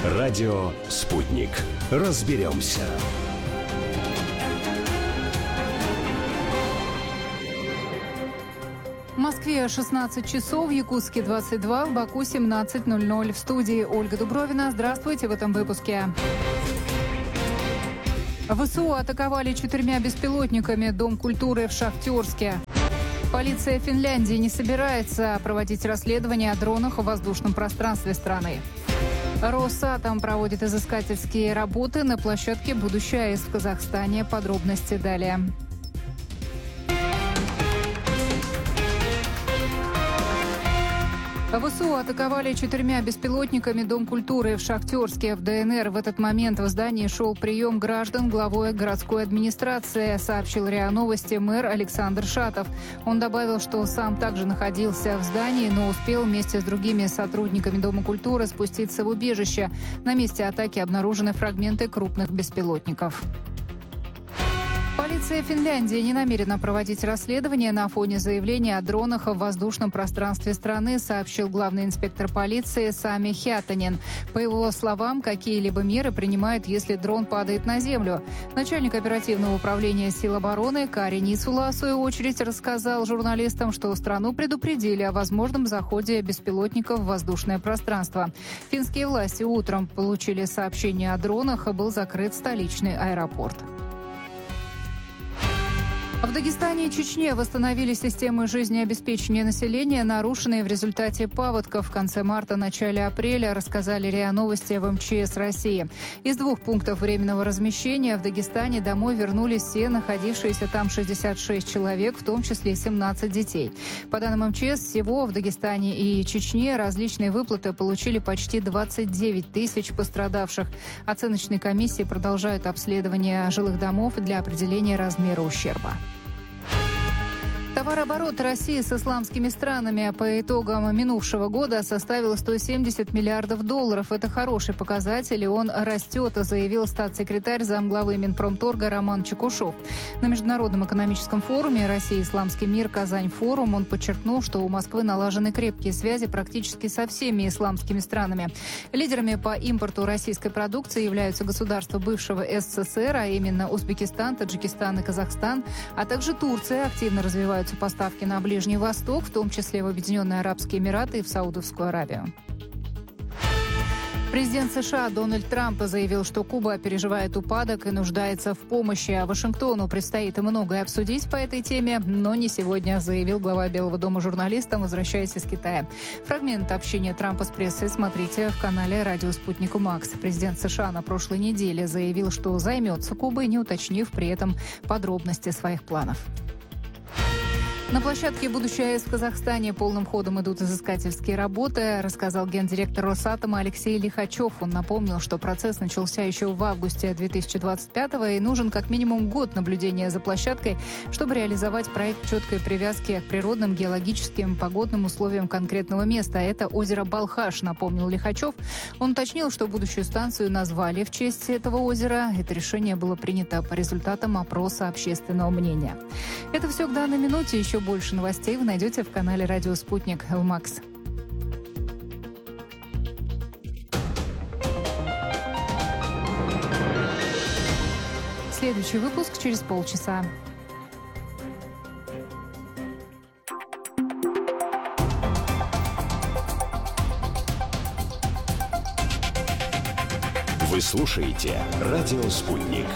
Радио «Спутник». Разберемся. В Москве 16 часов, в Якутске 22, в Баку 17:00. В студии Ольга Дубровина. Здравствуйте в этом выпуске. ВСУ атаковали 4 беспилотниками Дом культуры в Шахтерске. Полиция Финляндии не собирается проводить расследование о дронах в воздушном пространстве страны. Росатом проводит изыскательские работы на площадке будущей АЭС в Казахстане. Подробности далее. ВСУ атаковали 4 беспилотниками Дом культуры в Шахтерске в ДНР. В этот момент в здании шел прием граждан главой городской администрации, сообщил РИА Новости мэр Александр Шатов. Он добавил, что сам также находился в здании, но успел вместе с другими сотрудниками Дома культуры спуститься в убежище. На месте атаки обнаружены фрагменты крупных беспилотников. Полиция Финляндии не намерена проводить расследование на фоне заявления о дронах в воздушном пространстве страны, сообщил главный инспектор полиции Сами Хятанен. По его словам, какие-либо меры принимают, если дрон падает на землю. Начальник оперативного управления сил обороны Кари Ницула, в свою очередь, рассказал журналистам, что страну предупредили о возможном заходе беспилотников в воздушное пространство. Финские власти утром получили сообщение о дронах, и был закрыт столичный аэропорт. В Дагестане и Чечне восстановили системы жизнеобеспечения населения, нарушенные в результате паводков в конце марта-начале апреля, рассказали РИА Новости в МЧС России. Из 2 пунктов временного размещения в Дагестане домой вернулись все находившиеся там 66 человек, в том числе 17 детей. По данным МЧС, всего в Дагестане и Чечне различные выплаты получили почти 29 тысяч пострадавших. Оценочные комиссии продолжают обследование жилых домов для определения размера ущерба. Товарооборот России с исламскими странами по итогам минувшего года составил $170 миллиардов. Это хороший показатель, и он растет, заявил статс-секретарь замглавы Минпромторга Роман Чекушев. На Международном экономическом форуме «Россия. Исламский мир. Казань-форум» он подчеркнул, что у Москвы налажены крепкие связи практически со всеми исламскими странами. Лидерами по импорту российской продукции являются государства бывшего СССР, а именно Узбекистан, Таджикистан и Казахстан, а также Турция. Активно развиваются поставки на Ближний Восток, в том числе в Объединенные Арабские Эмираты и в Саудовскую Аравию. Президент США Дональд Трамп заявил, что Куба переживает упадок и нуждается в помощи, а Вашингтону предстоит многое обсудить по этой теме, но не сегодня, заявил глава Белого дома журналистам, возвращаясь из Китая. Фрагмент общения Трампа с прессой смотрите в канале «Радио Спутнику Макс». Президент США на прошлой неделе заявил, что займется Кубой, не уточнив при этом подробности своих планов. На площадке будущей АЭС в Казахстане полным ходом идут изыскательские работы, рассказал гендиректор Росатома Алексей Лихачев. Он напомнил, что процесс начался еще в августе 2025-го и нужен как минимум год наблюдения за площадкой, чтобы реализовать проект четкой привязки к природным, геологическим, погодным условиям конкретного места. Это озеро Балхаш, напомнил Лихачев. Он уточнил, что будущую станцию назвали в честь этого озера. Это решение было принято по результатам опроса общественного мнения. Это все к данной минуте. Еще больше новостей вы найдете в канале «Радио Спутник» в Макс. Следующий выпуск через полчаса. Вы слушаете «Радио Спутник».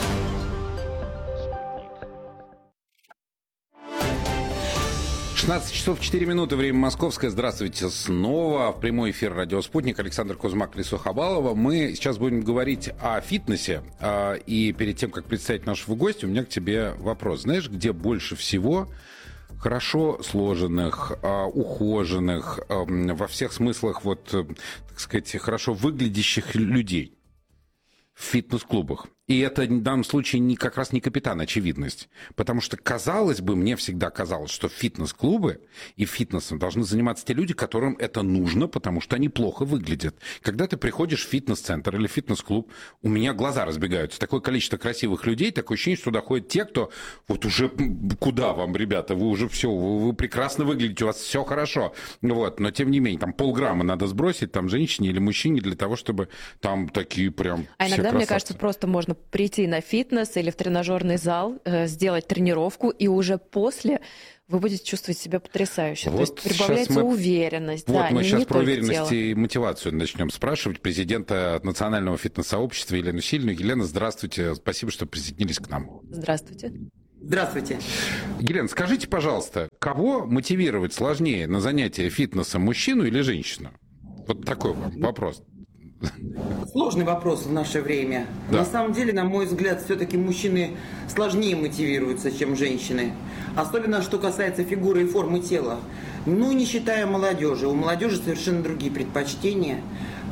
16 часов 4 минуты, время московское. Здравствуйте снова. В прямой эфир «Радио Спутник». Александр Кузьмак, Лису Хабалова. Мы сейчас будем говорить о фитнесе. И перед тем, как представить нашего гостя, у меня к тебе вопрос. Знаешь, где больше всего хорошо сложенных, ухоженных, во всех смыслах, вот, так сказать, хорошо выглядящих людей? В фитнес-клубах. И это в данном случае как раз не капитан очевидность. Потому что, казалось бы, мне всегда казалось, что фитнес-клубы и фитнесом должны заниматься те люди, которым это нужно, потому что они плохо выглядят. Когда ты приходишь в фитнес-центр или фитнес-клуб, у меня глаза разбегаются. Такое количество красивых людей, такое ощущение, что туда ходят те, кто вот уже куда вам, ребята, вы уже все, вы прекрасно выглядите, у вас все хорошо. Вот. Но тем не менее, там полграмма надо сбросить там женщине или мужчине для того, чтобы там такие прям А все иногда, красавцы. мне кажется, просто можно прийти на фитнес или в тренажерный зал, сделать тренировку, и уже после вы будете чувствовать себя потрясающе. Вот то есть прибавляется уверенность. Вот да, мы сейчас про уверенность тело. и мотивацию начнем спрашивать президента Национального фитнес-сообщества Елену Сильную. Елена, здравствуйте. Спасибо, что присоединились к нам. Здравствуйте. Здравствуйте. Елена, скажите, пожалуйста, кого мотивировать сложнее на занятия фитнесом, мужчину или женщину? Вот такой вопрос. Сложный вопрос в наше время. Да. На самом деле, на мой взгляд, все-таки мужчины сложнее мотивируются, чем женщины. Особенно, что касается фигуры и формы тела. Ну, не считая молодежи. У молодежи совершенно другие предпочтения.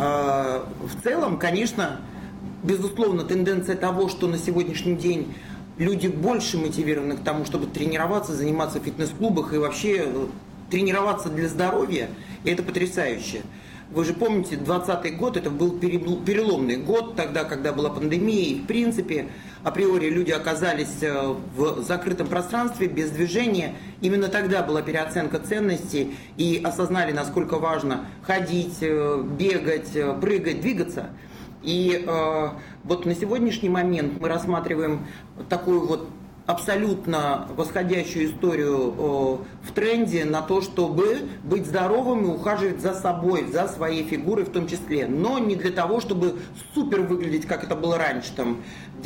В целом, конечно, безусловно, тенденция того, что на сегодняшний день люди больше мотивированы к тому, чтобы тренироваться, заниматься в фитнес-клубах и вообще тренироваться для здоровья, и это потрясающе. Вы же помните, 2020 год, это был переломный год, тогда, когда была пандемия, и в принципе, априори люди оказались в закрытом пространстве, без движения. Именно тогда была переоценка ценностей, и осознали, насколько важно ходить, бегать, прыгать, двигаться. И вот на сегодняшний момент мы рассматриваем такую вот абсолютно восходящую историю в тренде на то, чтобы быть здоровым и ухаживать за собой, за своей фигурой в том числе. Но не для того, чтобы супер выглядеть, как это было раньше, там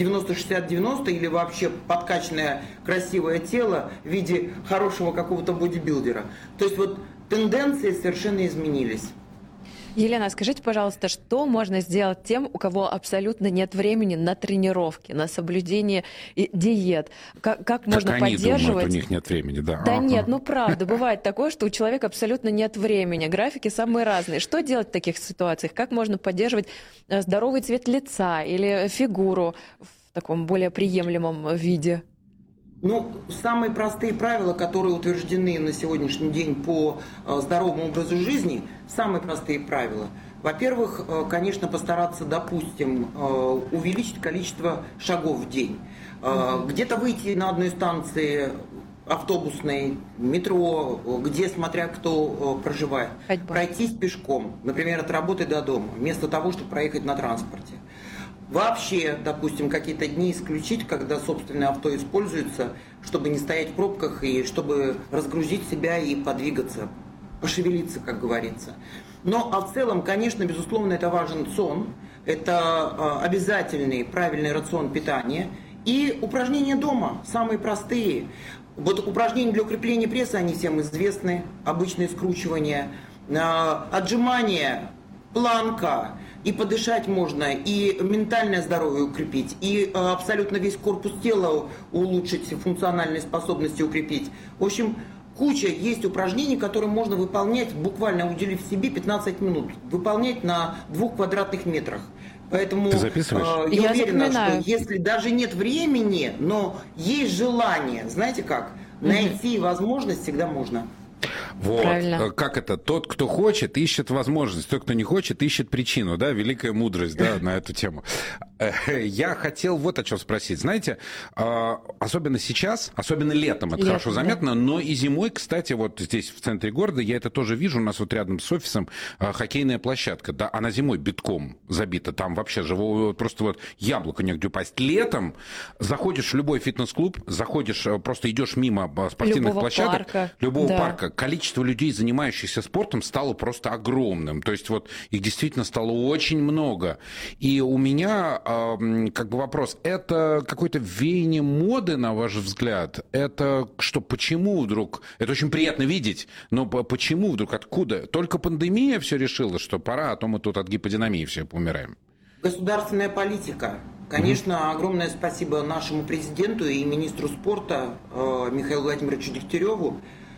90-60-90 или вообще подкачанное красивое тело в виде хорошего какого-то бодибилдера. То есть вот тенденции совершенно изменились. Елена, скажите, пожалуйста, что можно сделать тем, у кого абсолютно нет времени на тренировки, на соблюдение диет? Как можно они поддерживать? думают, у них нет времени, да. Да нет, ну правда, бывает такое, что у человека абсолютно нет времени, графики самые разные. Что делать в таких ситуациях? Как можно поддерживать здоровый цвет лица или фигуру в таком более приемлемом виде? Ну, самые простые правила, которые утверждены на сегодняшний день по здоровому образу жизни, самые простые правила. Во-первых, конечно, постараться, допустим, увеличить количество шагов в день. Где-то выйти на одной станции автобусной, метро, где, смотря кто проживает, пройтись пешком, например, от работы до дома, вместо того, чтобы проехать на транспорте. Вообще, допустим, какие-то дни исключить, когда собственное авто используется, чтобы не стоять в пробках и чтобы разгрузить себя и подвигаться, пошевелиться, как говорится. А в целом, конечно, безусловно, это важен сон, это обязательный правильный рацион питания и упражнения дома, самые простые. Вот упражнения для укрепления пресса, они всем известны, обычные скручивания, отжимания, планка. И подышать можно, и ментальное здоровье укрепить, и абсолютно весь корпус тела улучшить, функциональные способности укрепить. В общем, куча есть упражнений, которые можно выполнять, буквально уделив себе 15 минут. Выполнять на 2 квадратных метрах. Поэтому Ты записываешь? я уверена, что если даже нет времени, но есть желание, знаете как, найти возможность всегда можно. Вот. Правильно. Как это? Тот, кто хочет, ищет возможность. Тот, кто не хочет, ищет причину. Да? Великая мудрость, да, на эту тему. Я хотел вот о чем спросить. Знаете, особенно сейчас, особенно летом, это хорошо заметно, но и зимой, кстати, вот здесь в центре города, я это тоже вижу, у нас вот рядом с офисом хоккейная площадка, да, она зимой битком забита, там вообще живого, просто вот яблоко негде упасть. Летом заходишь в любой фитнес-клуб, заходишь, просто идешь мимо спортивных площадок, любого парка, количество людей, занимающихся спортом, стало просто огромным. То есть вот их действительно стало очень много. И у меня как бы вопрос, это какое-то веяние моды, на ваш взгляд? Это что, почему вдруг? Это очень приятно видеть, но почему вдруг, откуда? Только пандемия все решила, что пора, а то мы тут от гиподинамии все помираем. Государственная политика. Конечно, огромное спасибо нашему президенту и министру спорта Михаилу Владимировичу Дегтяреву.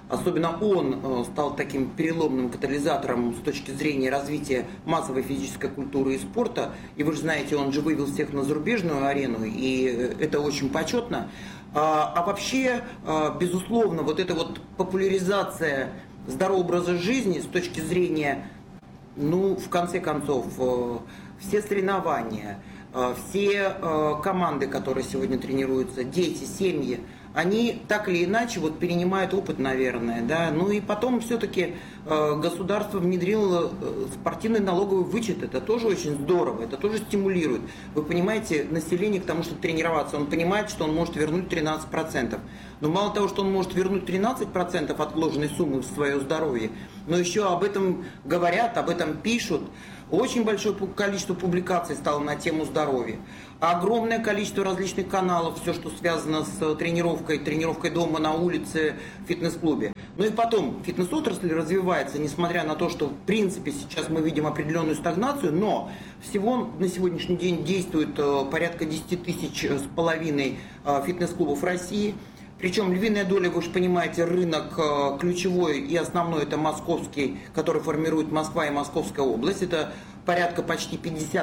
особенно он стал таким переломным катализатором с точки зрения развития массовой физической культуры и спорта. И вы же знаете, он же вывел всех на зарубежную арену, и это очень почетно. А вообще, безусловно, вот эта вот популяризация здорового образа жизни с точки зрения, ну, в конце концов, все соревнования, все команды, которые сегодня тренируются, дети, семьи, они так или иначе вот перенимают опыт, наверное, да. Ну и потом все-таки государство внедрило спортивный налоговый вычет. Это тоже очень здорово, это тоже стимулирует. Вы понимаете, население к тому, чтобы тренироваться, он понимает, что он может вернуть 13%. Но мало того, что он может вернуть 13% от вложенной суммы в свое здоровье, но еще об этом говорят, об этом пишут. Очень большое количество публикаций стало на тему здоровья. Огромное количество различных каналов, все, что связано с тренировкой дома, на улице, в фитнес-клубе. Ну и потом, фитнес-отрасль развивается, несмотря на то, что в принципе сейчас мы видим определенную стагнацию, но всего на сегодняшний день действует порядка 10 тысяч с половиной фитнес-клубов в России. Причем львиная доля, вы же понимаете, рынок ключевой и основной, это московский, который формирует Москва и Московская область. Это порядка почти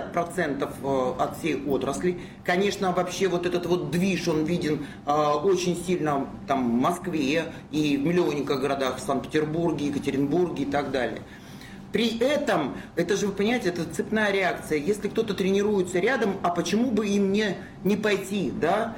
50% от всей отрасли. Конечно, вообще вот этот вот движ, он виден очень сильно там, в Москве и в миллионниках городах, в Санкт-Петербурге, Екатеринбурге и так далее. При этом, это же, вы понимаете, это цепная реакция. Если кто-то тренируется рядом, а почему бы им не пойти, да?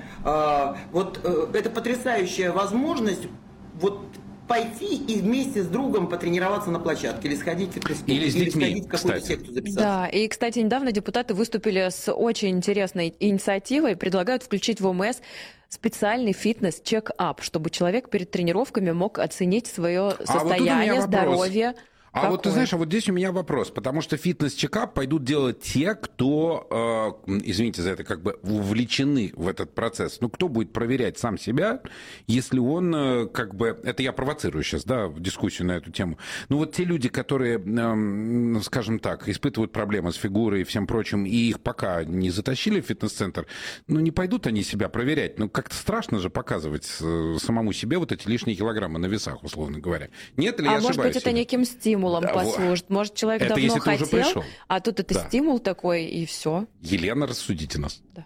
Это потрясающая возможность вот пойти и вместе с другом потренироваться на площадке, или сходить в фитнес-клуб, или сходить в какую-то секцию записаться. Да, и, кстати, недавно депутаты выступили с очень интересной инициативой, предлагают включить в ОМС специальный фитнес-чек-ап, чтобы человек перед тренировками мог оценить свое состояние, здоровье. А вот ты знаешь, а вот здесь у меня вопрос, потому что фитнес-чекап пойдут делать те, кто, извините за это, как бы вовлечены в этот процесс. Ну, кто будет проверять сам себя, если он, как бы, это я провоцирую сейчас, да, в дискуссию на эту тему. Ну, вот те люди, которые, скажем так, испытывают проблемы с фигурой и всем прочим, и их пока не затащили в фитнес-центр, ну, не пойдут они себя проверять. Ну, как-то страшно же показывать самому себе вот эти лишние килограммы на весах, условно говоря. Нет, или я ошибаюсь? Может быть, это неким стимулом послужит. Может, человек это давно хотел, а тут это да. Стимул такой, и все. Елена, рассудите нас. Да.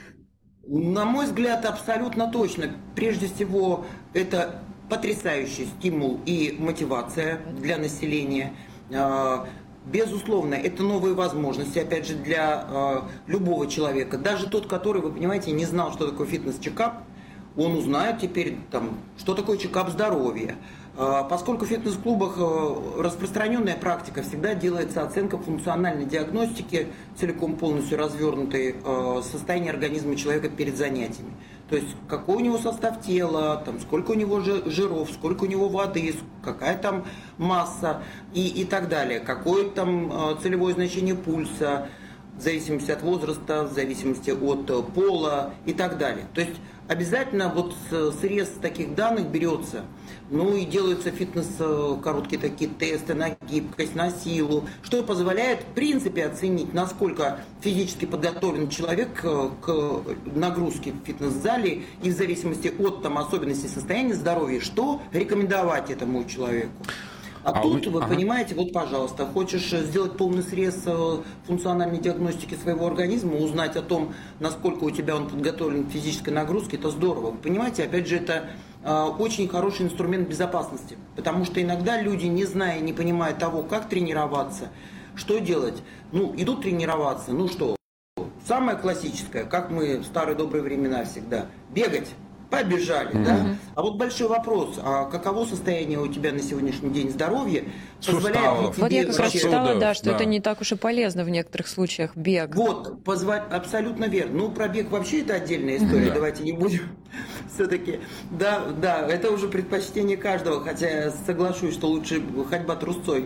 На мой взгляд, абсолютно точно. Прежде всего, это потрясающий стимул и мотивация для населения. Безусловно, это новые возможности, опять же, для любого человека. Даже тот, который, вы понимаете, не знал, что такое фитнес-чекап, он узнает теперь, что такое чекап здоровья. Поскольку в фитнес-клубах распространенная практика, всегда делается оценка функциональной диагностики, целиком полностью развернутой состояния организма человека перед занятиями. То есть какой у него состав тела, сколько у него жиров, сколько у него воды, какая там масса и так далее, какое там целевое значение пульса, в зависимости от возраста, в зависимости от пола и так далее. То есть обязательно вот срез таких данных берется, ну и делаются короткие такие тесты на гибкость, на силу, что позволяет в принципе оценить, насколько физически подготовлен человек к нагрузке в фитнес-зале и в зависимости от особенностей состояния здоровья, что рекомендовать этому человеку. Тут, вы понимаете, вот, пожалуйста, хочешь сделать полный срез функциональной диагностики своего организма, узнать о том, насколько у тебя он подготовлен к физической нагрузке, это здорово. Вы понимаете, опять же, это очень хороший инструмент безопасности, потому что иногда люди, не зная, не понимая того, как тренироваться, что делать, идут тренироваться, самое классическое, как мы в старые добрые времена всегда, бегать. Побежали, да? А вот большой вопрос, а каково состояние у тебя на сегодняшний день здоровья? Суставов. Вот я как раз читала, что это не так уж и полезно в некоторых случаях, бег. Вот, абсолютно верно. Про бег вообще это отдельная история, давайте не будем все-таки. Да, это уже предпочтение каждого, хотя я соглашусь, что лучше ходьба трусцой.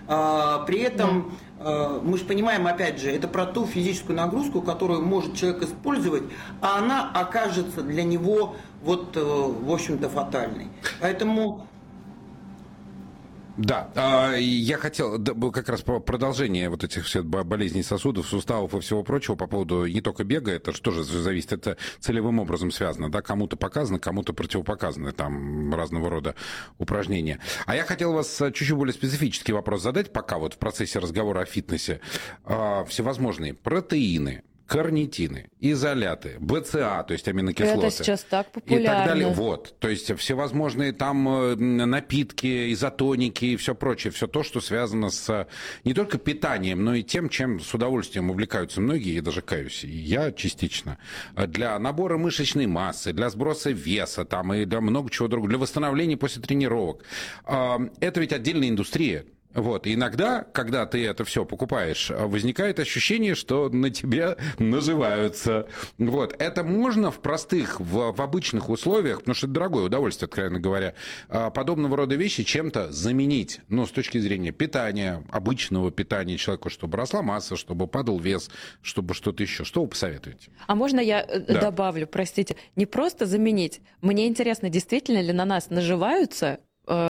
При этом мы же понимаем, опять же, это про ту физическую нагрузку, которую может человек использовать, а она окажется для него в общем-то, фатальной. Поэтому Да, я хотел как раз продолжение вот этих всех болезней сосудов, суставов и всего прочего по поводу не только бега, это же тоже зависит, это целевым образом связано, да, кому-то показано, кому-то противопоказаны там разного рода упражнения. А я хотел вас чуть-чуть более специфический вопрос задать, пока вот в процессе разговора о фитнесе. Всевозможные протеины, карнитины, изоляты, БЦА, то есть аминокислоты. Это сейчас так популярно. И так далее. Вот. То есть всевозможные там напитки, изотоники и все прочее. Все то, что связано с не только питанием, но и тем, чем с удовольствием увлекаются многие, я даже каюсь, и я частично. Для набора мышечной массы, для сброса веса там, и для много чего другого, для восстановления после тренировок. Это ведь отдельная индустрия. Вот. И иногда, когда ты это все покупаешь, возникает ощущение, что на тебя наживаются. Вот. Это можно в простых, в обычных условиях, потому что это дорогое удовольствие, откровенно говоря, подобного рода вещи чем-то заменить. Ну, с точки зрения питания, обычного питания человеку, чтобы росла масса, чтобы падал вес, чтобы что-то еще. Что вы посоветуете? А можно я добавлю, простите, не просто заменить. Мне интересно, действительно ли на нас наживаются,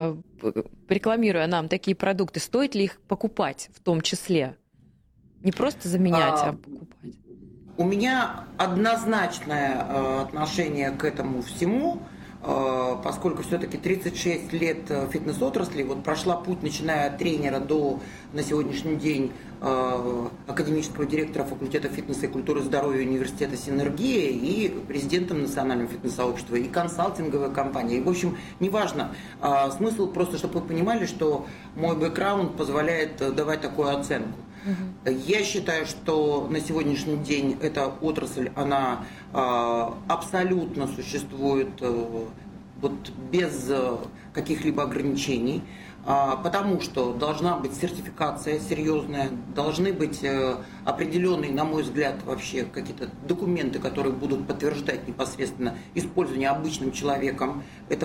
рекламируя нам такие продукты, стоит ли их покупать в том числе? Не просто заменять, а покупать. У меня однозначное отношение к этому всему, поскольку все-таки 36 лет фитнес-отрасли, вот прошла путь, начиная от тренера до, на сегодняшний день, академического директора факультета фитнеса и культуры здоровья университета «Синергия» и президентом Национального фитнес-сообщества, и консалтинговой компании. И, в общем, неважно. Смысл просто, чтобы вы понимали, что мой бэкграунд позволяет давать такую оценку. Я считаю, что на сегодняшний день эта отрасль, она абсолютно существует вот без каких-либо ограничений, потому что должна быть сертификация серьезная, должны быть определенные, на мой взгляд, вообще какие-то документы, которые будут подтверждать непосредственно использование обычным человеком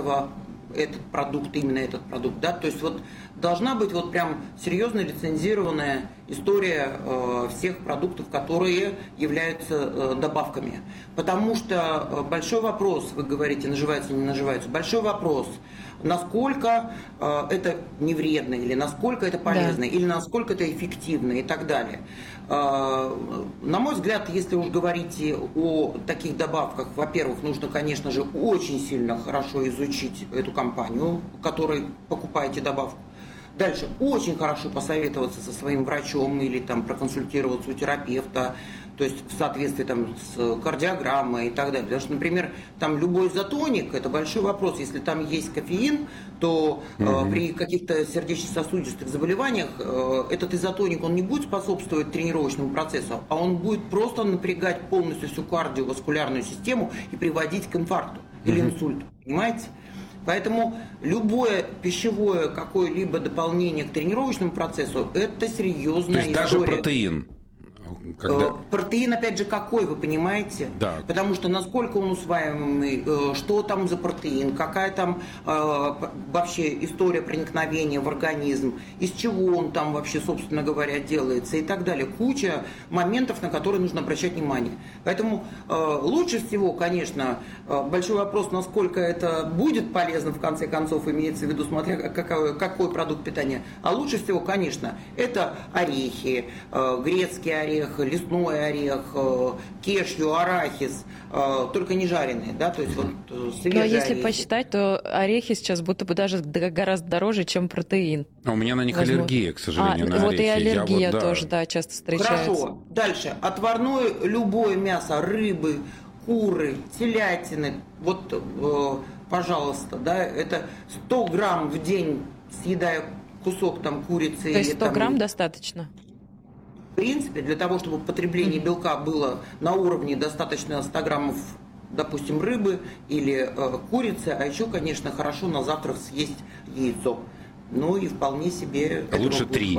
этот продукт, именно этот продукт, да, то есть вот должна быть вот прям серьезная лицензированная история всех продуктов, которые являются добавками, потому что большой вопрос, вы говорите, наживаются, не наживаются, большой вопрос, насколько это не вредно, или насколько это полезно, или насколько это эффективно и так далее. На мой взгляд, если уж говорите о таких добавках, во-первых, нужно, конечно же, очень сильно хорошо изучить эту компанию, которой покупаете добавку. Дальше очень хорошо посоветоваться со своим врачом или там проконсультироваться у терапевта, то есть в соответствии там с кардиограммой и так далее. Потому что, например, там любой изотоник, это большой вопрос. Если там есть кофеин, то при каких-то сердечно-сосудистых заболеваниях этот изотоник, он не будет способствовать тренировочному процессу, а он будет просто напрягать полностью всю кардиоваскулярную систему и приводить к инфаркту или инсульту. Понимаете? Поэтому любое пищевое какое-либо дополнение к тренировочному процессу – это серьезная история. То есть даже протеин? Протеин, опять же, какой, вы понимаете? Да. Потому что насколько он усваиваемый, что там за протеин, какая там вообще история проникновения в организм, из чего он там вообще, собственно говоря, делается и так далее. Куча моментов, на которые нужно обращать внимание. Поэтому лучше всего, конечно, большой вопрос, насколько это будет полезно, в конце концов, имеется в виду, смотря какой продукт питания. А лучше всего, конечно, это орехи, грецкий орех, лесной орех, кешью, арахис, только не жареные, да, то есть вот свежие. Но если орехи. посчитать, то орехи сейчас будто бы даже гораздо дороже, чем протеин. А у меня на них аллергия, к сожалению, на орехи. Вот и аллергия тоже, да, часто встречается. Хорошо. Дальше. Отварное любое мясо, рыбы, куры, телятины, вот, пожалуйста, да, это 100 грамм в день, съедая кусок там курицы. То есть 100 грамм достаточно? В принципе, для того, чтобы потребление белка было на уровне достаточно 100 граммов, допустим, рыбы или курицы, а еще, конечно, хорошо на завтрак съесть яйцо. Ну и вполне себе лучше 3.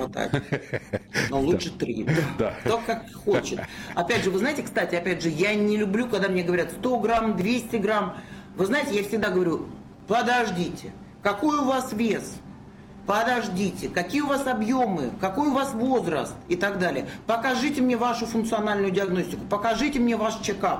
Но лучше 3. Кто как хочет. Опять же, вы знаете, кстати, опять же, я не люблю, когда мне говорят 100 грамм, 200 грамм. Вы знаете, я всегда говорю, подождите, какой у вас вес? Подождите, какие у вас объемы, какой у вас возраст и так далее. Покажите мне вашу функциональную диагностику, покажите мне ваш чекап.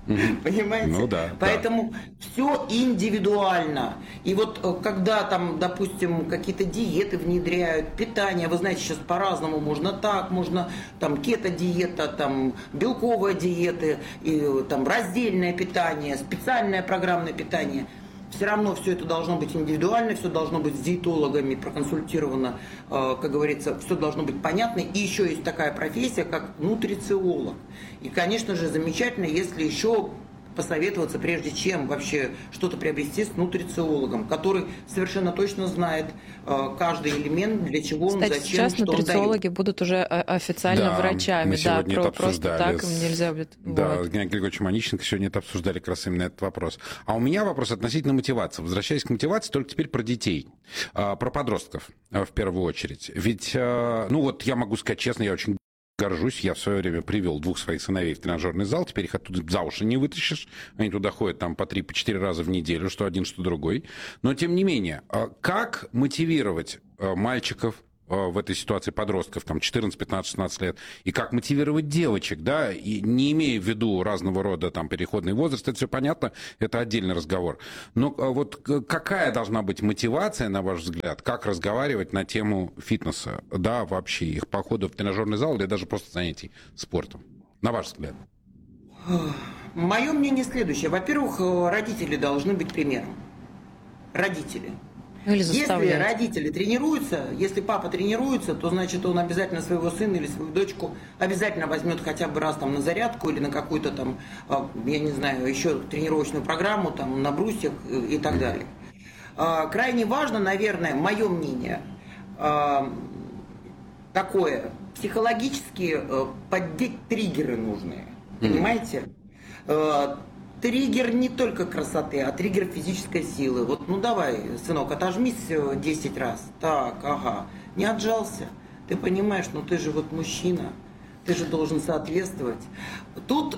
Понимаете? Ну да. Поэтому все индивидуально. И вот когда там, допустим, какие-то диеты внедряют, питание, вы знаете, сейчас по-разному можно так, можно там кето-диета, там белковая диета, и, там раздельное питание, специальное программное питание. Все равно все это должно быть индивидуально, все должно быть с диетологами проконсультировано, как говорится, все должно быть понятно. И еще есть такая профессия, как нутрициолог. И, конечно же, замечательно, если еще посоветоваться, прежде чем вообще что-то приобрести, с нутрициологом, который совершенно точно знает каждый элемент, для чего он, Кстати, зачем, сейчас что он нутрициологи дает. будут уже официально врачами. Мы сегодня это Просто так им нельзя будет. Да, Вот. с Геннадием Григорьевичем Онищенко сегодня это обсуждали как раз именно этот вопрос. А у меня вопрос относительно мотивации. Возвращаясь к мотивации, только теперь про детей, про подростков в первую очередь. Ведь, ну вот я могу сказать честно, я очень горжусь. Я в свое время привел 2 своих сыновей в тренажерный зал. Теперь их оттуда за уши не вытащишь. Они туда ходят там по 3-4 раза в неделю, что один, что другой. Но, тем не менее, как мотивировать мальчиков в этой ситуации, подростков, там, 14, 15, 16 лет, и как мотивировать девочек, да, и не имея в виду разного рода там переходный возраст, это все понятно, это отдельный разговор. Но вот какая должна быть мотивация, на ваш взгляд, как разговаривать на тему фитнеса, да, вообще, их похода в тренажерный зал или даже просто занятий спортом, на ваш взгляд? Мое мнение следующее. Во-первых, родители должны быть примером. Родители. Или Если заставлять. родители тренируются, если папа тренируется, то значит он обязательно своего сына или свою дочку обязательно возьмет хотя бы раз там на зарядку или на какую-то там, я не знаю, еще тренировочную программу, там на брусьях и так далее. Крайне важно, наверное, мое мнение, такое, психологически поддеть триггеры нужные, понимаете? Триггер не только красоты, а триггер физической силы. Вот, ну давай, сынок, отожмись 10 раз. Так, ага. Не отжался. Ты понимаешь, ну ты же вот мужчина. Ты же должен соответствовать. Тут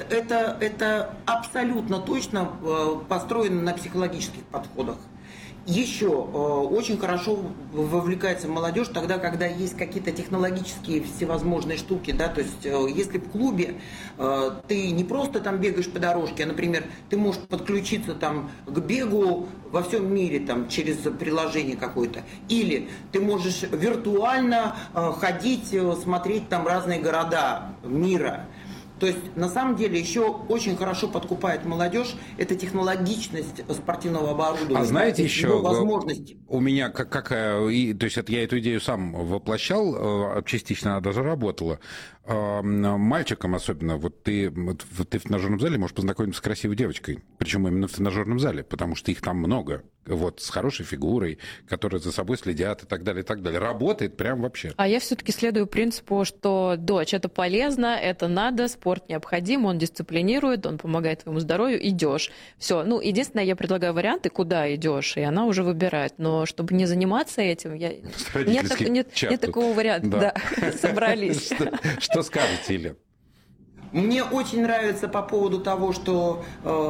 это абсолютно точно построено на психологических подходах. Еще очень хорошо вовлекается молодежь тогда, когда есть какие-то технологические всевозможные штуки, да, то есть если в клубе ты не просто там бегаешь по дорожке, а, например, ты можешь подключиться там к бегу во всем мире там через приложение какое-то, или ты можешь виртуально ходить, смотреть там разные города мира. То есть, на самом деле, еще очень хорошо подкупает молодежь эта технологичность спортивного оборудования. А знаете еще, возможности. У меня какая, то есть это я эту идею сам воплощал, частично она даже работала. Мальчикам особенно, вот ты в тренажерном зале можешь познакомиться с красивой девочкой, причем именно в тренажерном зале, потому что их там много, вот, с хорошей фигурой, которые за собой следят и так далее, и так далее. Работает прям вообще. А я все-таки следую принципу, что, дочь, это полезно, это надо, спорт необходим, он дисциплинирует, он помогает твоему здоровью, идешь. Все. Ну, единственное, я предлагаю варианты, куда идешь, и она уже выбирает. Но чтобы не заниматься этим, нет такого варианта. Да. Собрались. Что скажете, Елена? Мне очень нравится по поводу того, что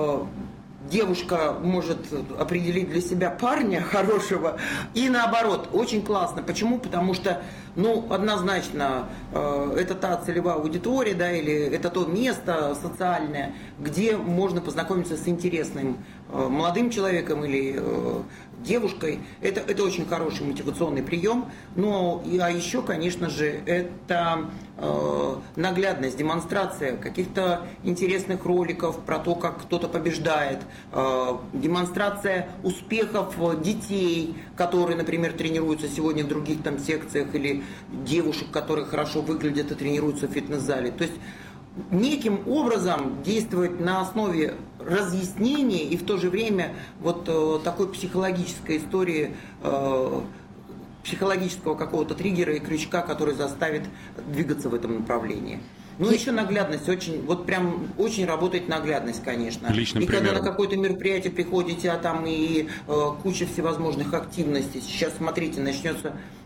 девушка может определить для себя парня хорошего, и наоборот, очень классно. Почему? Потому что, ну, однозначно, это та целевая аудитория, да, или это то место социальное, где можно познакомиться с интересным молодым человеком или девушкой. Это очень хороший мотивационный прием. Но, а еще, конечно же, это наглядность, демонстрация каких-то интересных роликов про то, как кто-то побеждает, демонстрация успехов детей, которые, например, тренируются сегодня в других там секциях, или девушек, которые хорошо выглядят и тренируются в фитнес-зале. То есть неким образом действовать на основе разъяснения и в то же время вот такой психологической истории, психологического какого-то триггера и крючка, который заставит двигаться в этом направлении. Ну, еще наглядность, очень, вот прям очень работает наглядность, конечно. Личным и примером. когда на какое-то мероприятие приходите, а там и куча всевозможных активностей. Сейчас, смотрите, начнется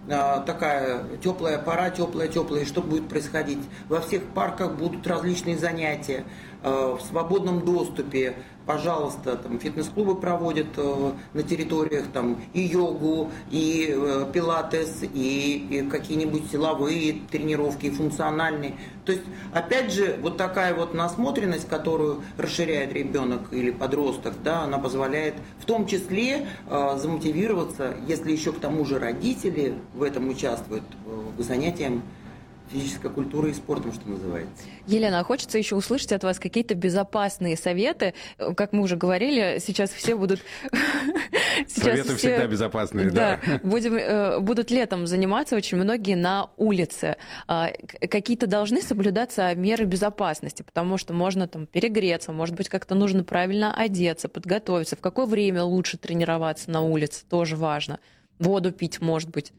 такая теплая пора, теплая, и что будет происходить? Во всех парках будут различные занятия в свободном доступе. Пожалуйста, там фитнес-клубы проводят на территориях там и йогу, и пилатес, и какие-нибудь силовые тренировки, и функциональные. То есть, опять же, вот такая вот насмотренность, которую расширяет ребенок или подросток, да, она позволяет в том числе замотивироваться, если еще к тому же родители в этом участвуют, к занятиям физической культурой и спортом, что называется. Елена, а хочется еще услышать от вас какие-то безопасные советы. Как мы уже говорили, сейчас все будут... Советы всегда безопасные, да. Будут летом заниматься очень многие на улице. Какие-то должны соблюдаться меры безопасности, потому что можно там перегреться, может быть, как-то нужно правильно одеться, подготовиться. В какое время лучше тренироваться на улице, тоже важно. Воду пить, может быть.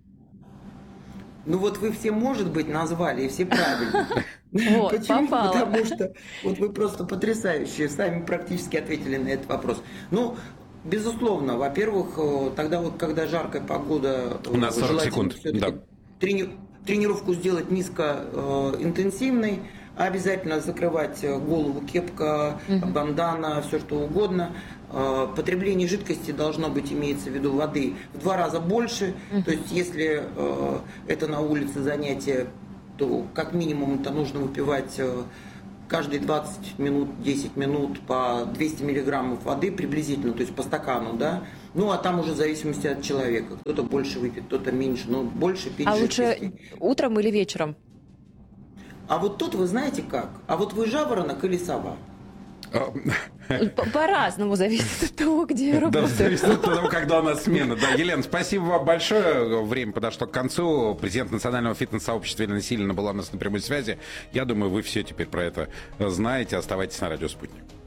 Ну вот вы все, может быть, назвали, и все правильно. Вот, почему? попало. Потому что вот вы просто потрясающие, сами практически ответили на этот вопрос. Ну, безусловно, во-первых, тогда вот, когда жаркая погода... У нас 40 секунд, да. Тренировку сделать низкоинтенсивной, обязательно закрывать голову, кепка, бандана, все что угодно. Потребление жидкости должно быть, имеется в виду, воды в 2 раза больше. То есть, если это на улице занятие, то как минимум это нужно выпивать каждые 20 минут, 10 минут по 200 миллиграммов воды приблизительно, то есть по стакану, да. Ну, а там уже в зависимости от человека. Кто-то больше выпьет, кто-то меньше, но больше пить жидкости. А лучше утром или вечером? А вот тут вы знаете как? А вот вы жаворонок или сова? По-разному, зависит от того, где я работаю. Да, зависит от того, когда у нас смена. Да, Елена, спасибо вам большое. Время подошло к концу. Президент Национального фитнес-сообщества Елена Силина была у нас на прямой связи. Я думаю, вы все теперь про это знаете. Оставайтесь на радио «Спутник».